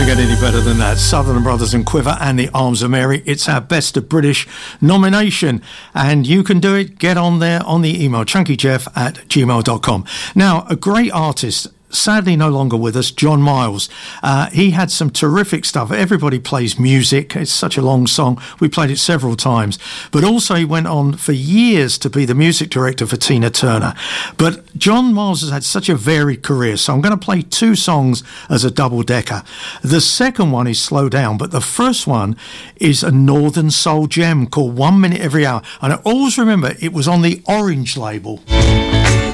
Get any better than that. Sutherland Brothers and Quiver and the Arms of Mary. It's our Best of British nomination, and you can do it. Get on there on the email chunkyjeff@gmail.com. Now, a great artist, sadly no longer with us, John Miles. He had some terrific stuff. Everybody plays music. It's such a long song. We played it several times. But also he went on for years to be the music director for Tina Turner. But John Miles has had such a varied career, so I'm going to play two songs as a double-decker. The second one is Slow Down, but the first one is a Northern Soul gem called 1 Minute Every Hour. And I always remember it was on the Orange label.